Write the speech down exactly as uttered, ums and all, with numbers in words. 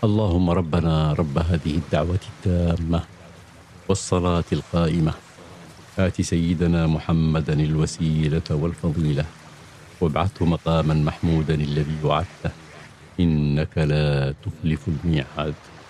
اللهم ربنا رب هذه الدعوة التامة والصلاة القائمة، آت سيدنا محمدا الوسيلة والفضيلة وابعثه مقاما محمودا الذي وعدته، إنك لا تخلف الميعاد.